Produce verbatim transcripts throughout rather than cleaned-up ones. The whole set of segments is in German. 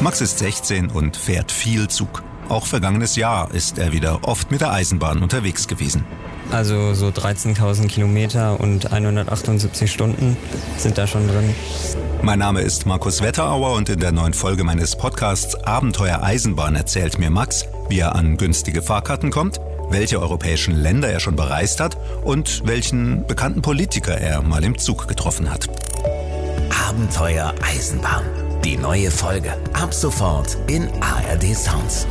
Max ist sechzehn und fährt viel Zug. Auch vergangenes Jahr ist er wieder oft mit der Eisenbahn unterwegs gewesen. Also so dreizehntausend Kilometer und hundertachtundsiebzig Stunden sind da schon drin. Mein Name ist Markus Wetterauer und in der neuen Folge meines Podcasts Abenteuer Eisenbahn erzählt mir Max, wie er an günstige Fahrkarten kommt, welche europäischen Länder er schon bereist hat und welchen bekannten Politiker er mal im Zug getroffen hat. Abenteuer Eisenbahn. Die neue Folge. Ab sofort in A R D Sounds.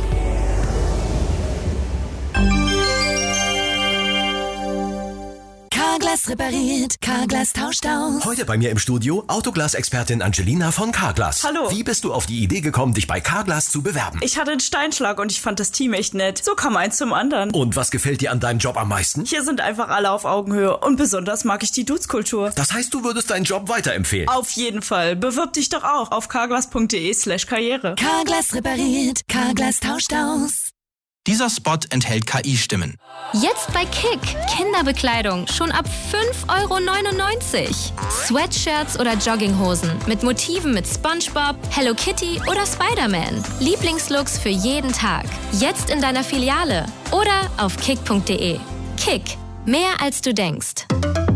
Carglass repariert, Carglass tauscht aus. Heute bei mir im Studio Autoglas-Expertin Angelina von Carglass. Hallo. Wie bist du auf die Idee gekommen, dich bei Carglass zu bewerben? Ich hatte einen Steinschlag und ich fand das Team echt nett. So kam eins zum anderen. Und was gefällt dir an deinem Job am meisten? Hier sind einfach alle auf Augenhöhe und besonders mag ich die Dudes-Kultur. Das heißt, du würdest deinen Job weiterempfehlen? Auf jeden Fall. Bewirb dich doch auch auf carglass.de slash karriere. Carglass repariert, Carglass tauscht aus. Dieser Spot enthält K I-Stimmen. Jetzt bei Kick. Kinderbekleidung schon ab fünf Euro neunundneunzig. Sweatshirts oder Jogginghosen mit Motiven mit SpongeBob, Hello Kitty oder Spider-Man. Lieblingslooks für jeden Tag. Jetzt in deiner Filiale oder auf kick punkt de. Kick. Mehr als du denkst.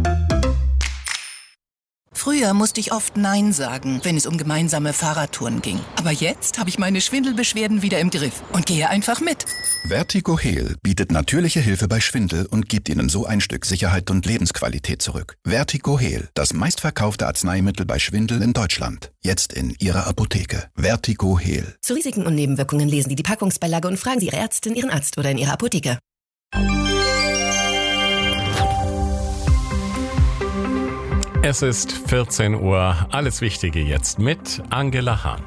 Früher musste ich oft Nein sagen, wenn es um gemeinsame Fahrradtouren ging. Aber jetzt habe ich meine Schwindelbeschwerden wieder im Griff und gehe einfach mit. Vertigo Heal bietet natürliche Hilfe bei Schwindel und gibt Ihnen so ein Stück Sicherheit und Lebensqualität zurück. Vertigo Heal, das meistverkaufte Arzneimittel bei Schwindel in Deutschland. Jetzt in Ihrer Apotheke. Vertigo Heal. Zu Risiken und Nebenwirkungen lesen Sie die Packungsbeilage und fragen Sie Ihre Ärztin, Ihren Arzt oder in Ihrer Apotheke. Es ist vierzehn Uhr. Alles Wichtige jetzt mit Angela Hahn.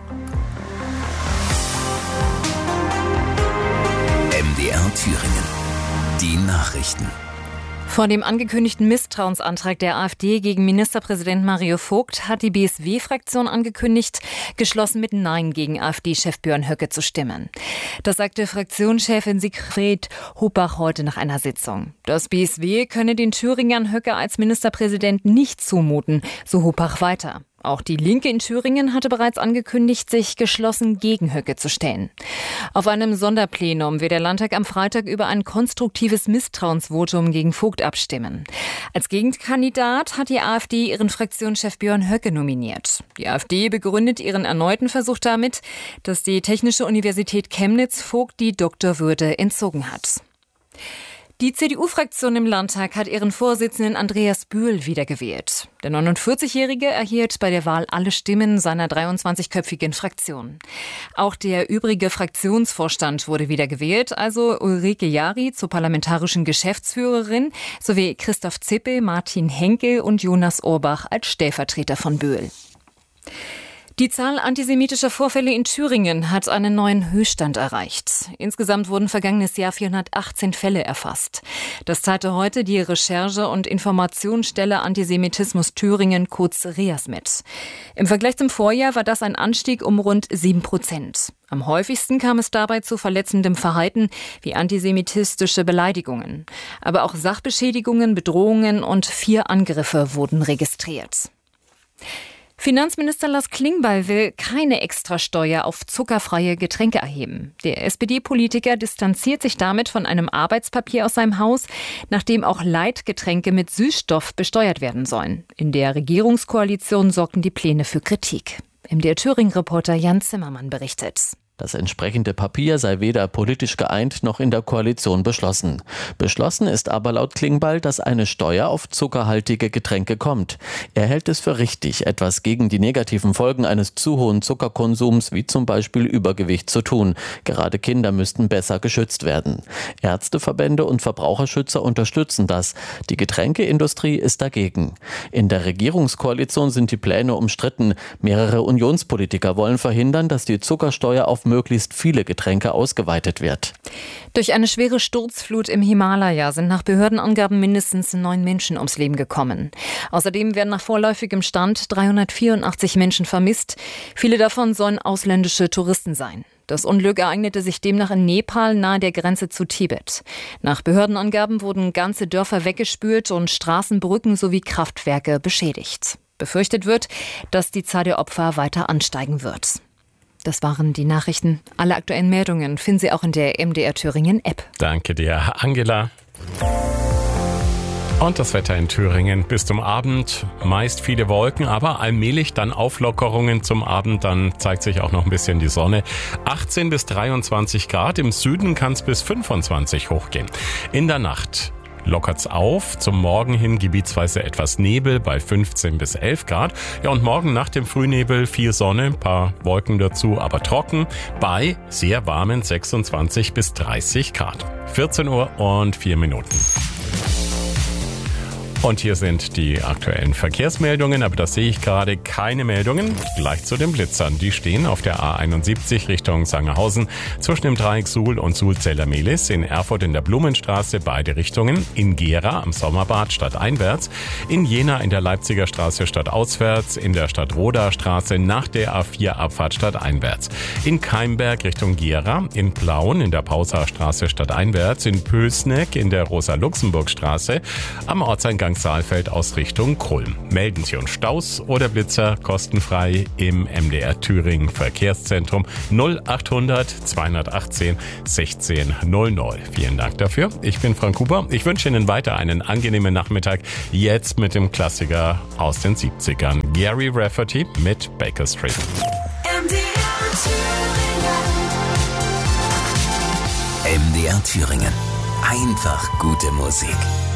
M D R Thüringen. Die Nachrichten. Vor dem angekündigten Misstrauensantrag der AfD gegen Ministerpräsident Mario Vogt hat die B S W-Fraktion angekündigt, geschlossen mit Nein gegen AfD-Chef Björn Höcke zu stimmen. Das sagte Fraktionschefin Sigrid Hupach heute nach einer Sitzung. Das B S W könne den Thüringern Höcke als Ministerpräsident nicht zumuten, so Hupach weiter. Auch die Linke in Thüringen hatte bereits angekündigt, sich geschlossen gegen Höcke zu stellen. Auf einem Sonderplenum wird der Landtag am Freitag über ein konstruktives Misstrauensvotum gegen Vogt abstimmen. Als Gegenkandidat hat die AfD ihren Fraktionschef Björn Höcke nominiert. Die AfD begründet ihren erneuten Versuch damit, dass die Technische Universität Chemnitz Vogt die Doktorwürde entzogen hat. Die C D U-Fraktion im Landtag hat ihren Vorsitzenden Andreas Bühl wiedergewählt. Der neunundvierzigjährige erhielt bei der Wahl alle Stimmen seiner dreiundzwanzigköpfigen Fraktion. Auch der übrige Fraktionsvorstand wurde wiedergewählt, also Ulrike Jari zur parlamentarischen Geschäftsführerin sowie Christoph Zippel, Martin Henkel und Jonas Urbach als Stellvertreter von Bühl. Die Zahl antisemitischer Vorfälle in Thüringen hat einen neuen Höchststand erreicht. Insgesamt wurden vergangenes Jahr vierhundertachtzehn Fälle erfasst. Das teilte heute die Recherche- und Informationsstelle Antisemitismus Thüringen, kurz REAS, mit. Im Vergleich zum Vorjahr war das ein Anstieg um rund sieben Prozent. Am häufigsten kam es dabei zu verletzendem Verhalten wie antisemitistische Beleidigungen. Aber auch Sachbeschädigungen, Bedrohungen und vier Angriffe wurden registriert. Finanzminister Lars Klingbeil will keine Extrasteuer auf zuckerfreie Getränke erheben. Der S P D-Politiker distanziert sich damit von einem Arbeitspapier aus seinem Haus, nachdem auch Leitgetränke mit Süßstoff besteuert werden sollen. In der Regierungskoalition sorgten die Pläne für Kritik. M D R Thüringen-Reporter Jan Zimmermann berichtet. Das entsprechende Papier sei weder politisch geeint noch in der Koalition beschlossen. Beschlossen ist aber laut Klingbeil, dass eine Steuer auf zuckerhaltige Getränke kommt. Er hält es für richtig, etwas gegen die negativen Folgen eines zu hohen Zuckerkonsums, wie zum Beispiel Übergewicht, zu tun. Gerade Kinder müssten besser geschützt werden. Ärzteverbände und Verbraucherschützer unterstützen das. Die Getränkeindustrie ist dagegen. In der Regierungskoalition sind die Pläne umstritten. Mehrere Unionspolitiker wollen verhindern, dass die Zuckersteuer auf möglichst viele Getränke ausgeweitet wird. Durch eine schwere Sturzflut im Himalaya sind nach Behördenangaben mindestens neun Menschen ums Leben gekommen. Außerdem werden nach vorläufigem Stand dreihundertvierundachtzig Menschen vermisst. Viele davon sollen ausländische Touristen sein. Das Unglück ereignete sich demnach in Nepal nahe der Grenze zu Tibet. Nach Behördenangaben wurden ganze Dörfer weggespült und Straßen, Brücken sowie Kraftwerke beschädigt. Befürchtet wird, dass die Zahl der Opfer weiter ansteigen wird. Das waren die Nachrichten. Alle aktuellen Meldungen finden Sie auch in der M D R Thüringen App. Danke dir, Angela. Und das Wetter in Thüringen bis zum Abend. Meist viele Wolken, aber allmählich dann Auflockerungen zum Abend. Dann zeigt sich auch noch ein bisschen die Sonne. achtzehn bis dreiundzwanzig Grad. Im Süden kann es bis fünfundzwanzig hochgehen. In der Nacht lockert's auf. Zum Morgen hin gebietsweise etwas Nebel bei fünfzehn bis elf Grad. Ja, und morgen nach dem Frühnebel viel Sonne, ein paar Wolken dazu, aber trocken bei sehr warmen sechsundzwanzig bis dreißig Grad. vierzehn Uhr und vier Minuten. Und hier sind die aktuellen Verkehrsmeldungen, aber das sehe ich gerade keine Meldungen. Gleich zu den Blitzern. Die stehen auf der A einundsiebzig Richtung Sangerhausen zwischen dem Dreieck Suhl und Suhl-Zeller-Mehlis, in Erfurt in der Blumenstraße beide Richtungen, in Gera am Sommerbad stadteinwärts, in Jena in der Leipziger Straße stadtauswärts, in der Stadtroder Straße nach der A vier Abfahrt stadteinwärts, in Keimberg Richtung Gera, in Plauen in der Pausaer Straße stadteinwärts, in Pößneck in der Rosa-Luxemburg-Straße, am Ortseingang Saalfeld aus Richtung Kulm. Melden Sie uns Staus oder Blitzer kostenfrei im M D R Thüringen Verkehrszentrum null achthundert zweihundertachtzehn sechzehn null null. Vielen Dank dafür. Ich bin Frank Huber. Ich wünsche Ihnen weiter einen angenehmen Nachmittag. Jetzt mit dem Klassiker aus den siebzigern. Gary Rafferty mit Baker Street. M D R Thüringen. M D R Thüringen. Einfach gute Musik.